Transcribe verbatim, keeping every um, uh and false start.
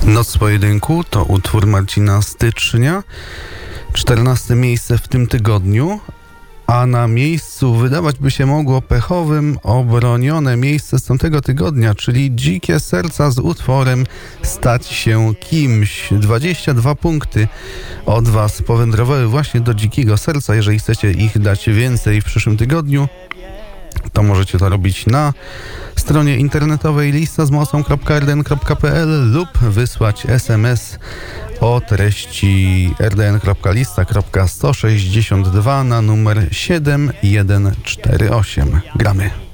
Noc pojedynku to utwór Marcina Stycznia, czternaste miejsce w tym tygodniu, a na miejscu wydawać by się mogło pechowym obronione miejsce z tamtego tygodnia, czyli Dzikie Serca z utworem Stać się kimś. dwadzieścia dwa punkty od Was powędrowały właśnie do Dzikiego Serca. Jeżeli chcecie ich dać więcej w przyszłym tygodniu, to możecie to robić na stronie internetowej lista z mocą kropka r d n kropka p l lub wysłać es em es o treści r d n kropka lista kropka sto sześćdziesiąt dwa na numer siedem jeden cztery osiem. Gramy.